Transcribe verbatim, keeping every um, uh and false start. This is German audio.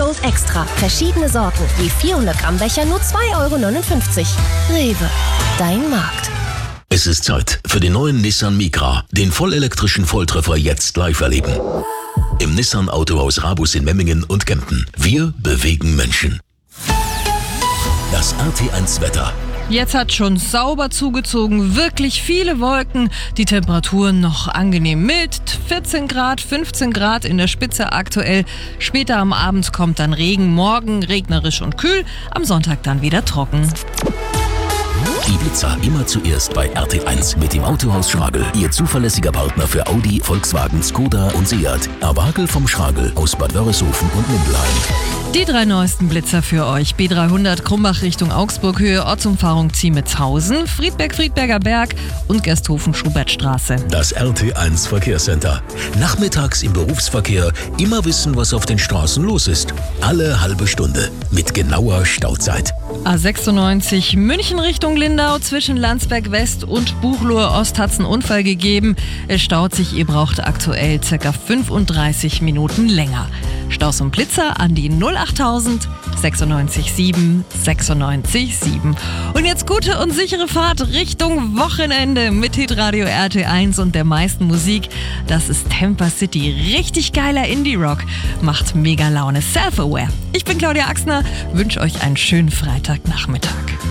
Gold Extra. Verschiedene Sorten, je vierhundert Gramm Becher nur zwei Euro neunundfünfzig. Rewe, dein Markt. Es ist Zeit für den neuen Nissan Micra, den vollelektrischen Volltreffer jetzt live erleben. Im Nissan Autohaus Rabus in Memmingen und Kempten. Wir bewegen Menschen. Das R T eins Wetter. Jetzt hat schon sauber zugezogen, wirklich viele Wolken, die Temperaturen noch angenehm mild, vierzehn Grad, fünfzehn Grad in der Spitze aktuell. Später am Abend kommt dann Regen, morgen regnerisch und kühl, am Sonntag dann wieder trocken. Die Blitzer immer zuerst bei R T eins mit dem Autohaus Schragel. Ihr zuverlässiger Partner für Audi, Volkswagen, Skoda und Seat. Erwagel vom Schragel aus Bad Wörishofen und Mindelheim. Die drei neuesten Blitzer für euch. B dreihundert Krumbach Richtung Augsburg, Höhe Ortsumfahrung Ziemetshausen, Friedberg, Friedberger Berg und Gersthofen, Schubertstraße. Das R T eins Verkehrscenter. Nachmittags im Berufsverkehr immer wissen, was auf den Straßen los ist. Alle halbe Stunde mit genauer Stauzeit. A sechsundneunzig München Richtung Lindau, zwischen Landsberg West und Buchloe Ost hat es einen Unfall gegeben. Es staut sich, ihr braucht aktuell ca. fünfunddreißig Minuten länger. Staus und Blitzer an die null achttausend sechsundneunzig sieben sechsundneunzig sieben. Und jetzt gute und sichere Fahrt Richtung Wochenende mit Hitradio R T eins und der meisten Musik. Das ist Tampa City. Richtig geiler Indie-Rock. Macht mega Laune. Self-Aware. Ich bin Claudia Axner, wünsche euch einen schönen Freitagnachmittag.